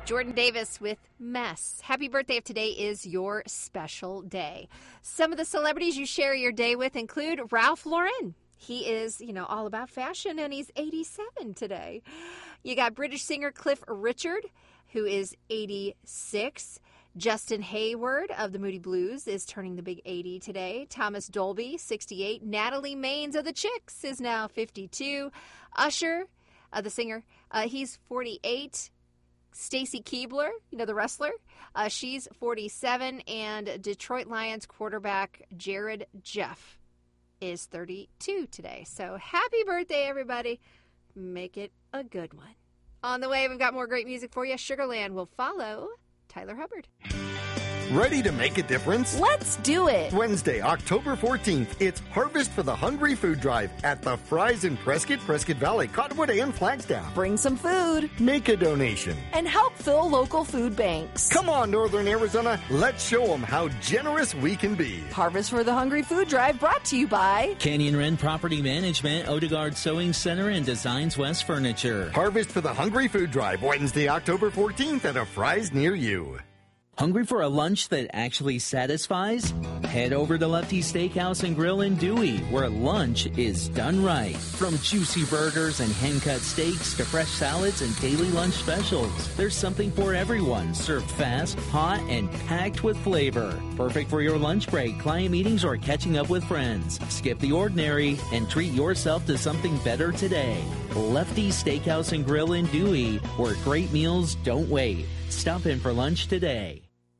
Jordan Davis with Mess. Happy birthday if today is your special day. Some of the celebrities you share your day with include Ralph Lauren. He is, all about fashion, and he's 87 today. You got British singer Cliff Richard, who is 86. Justin Hayward of the Moody Blues is turning the big 80 today. Thomas Dolby, 68. Natalie Maines of the Chicks is now 52. Usher, the singer, he's 48. Stacy Keibler, the wrestler, she's 47. And Detroit Lions quarterback Jared Jeff is 32 today. So happy birthday, everybody. Make it a good one. On the way, we've got more great music for you. Sugarland will follow Tyler Hubbard. Ready to make a difference? Let's do it! Wednesday, October 14th, it's Harvest for the Hungry food drive at the Fry's in Prescott, Prescott Valley, Cottonwood, and Flagstaff. Bring some food. Make a donation. And help fill local food banks. Come on, Northern Arizona. Let's show them how generous we can be. Harvest for the Hungry food drive brought to you by Canyon Wren Property Management, Odegaard Sewing Center, and Designs West Furniture. Harvest for the Hungry food drive, Wednesday, October 14th at a Fry's near you. Hungry for a lunch that actually satisfies? Head over to Lefty Steakhouse and Grill in Dewey, where lunch is done right. From juicy burgers and hand-cut steaks to fresh salads and daily lunch specials, there's something for everyone, served fast, hot, and packed with flavor. Perfect for your lunch break, client meetings, or catching up with friends. Skip the ordinary and treat yourself to something better today. Lefty Steakhouse and Grill in Dewey, where great meals don't wait. Stop in for lunch today.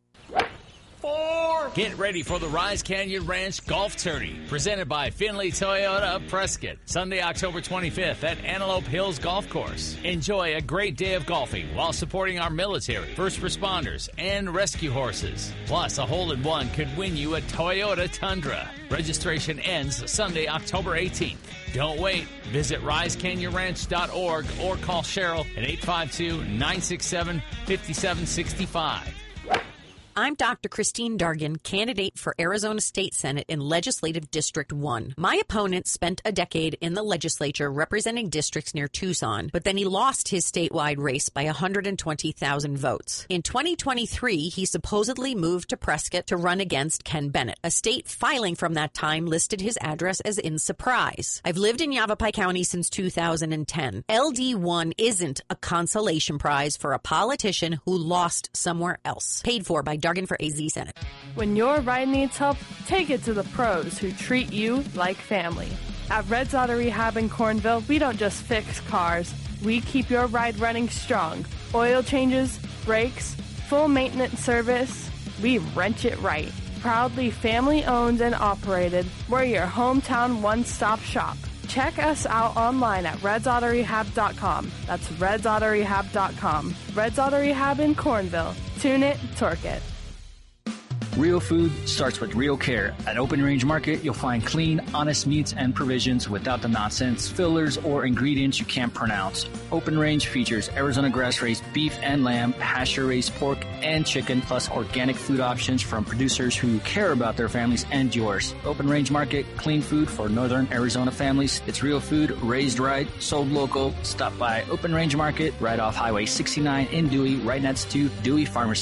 Get ready for the Rise Canyon Ranch Golf Tourney, presented by Finley Toyota of Prescott. Sunday, October 25th at Antelope Hills Golf Course. Enjoy a great day of golfing while supporting our military, first responders, and rescue horses. Plus, a hole-in-one could win you a Toyota Tundra. Registration ends Sunday, October 18th. Don't wait. Visit risecanyonranch.org or call Cheryl at 852-967-5765. I'm Dr. Christine Dargan, candidate for Arizona State Senate in Legislative District 1. My opponent spent a decade in the legislature representing districts near Tucson, but then he lost his statewide race by 120,000 votes. In 2023, he supposedly moved to Prescott to run against Ken Bennett. A state filing from that time listed his address as in Surprise. I've lived in Yavapai County since 2010. LD1 isn't a consolation prize for a politician who lost somewhere else. Paid for by Dargan for AZ Senate. When your ride needs help, take it to the pros who treat you like family. At Red's Auto Rehab in Cornville, we don't just fix cars. We keep your ride running strong. Oil changes, brakes, full maintenance service. We wrench it right. Proudly family owned and operated, we're your hometown one-stop shop. Check us out online at redsautorehab.com. That's redsautorehab.com. Red's Auto Rehab in Cornville. Tune it, torque it. Real food starts with real care. At Open Range Market, you'll find clean, honest meats and provisions without the nonsense, fillers, or ingredients you can't pronounce. Open Range features Arizona grass-raised beef and lamb, pasture-raised pork and chicken, plus organic food options from producers who care about their families and yours. Open Range Market, clean food for Northern Arizona families. It's real food, raised right, sold local. Stop by Open Range Market right off Highway 69 in Dewey, right next to Dewey Farmers